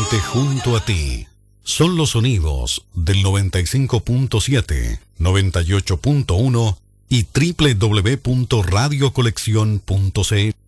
Siempre junto a ti. Son los sonidos del 95.7, 98.1 y www.radiocolección.cl.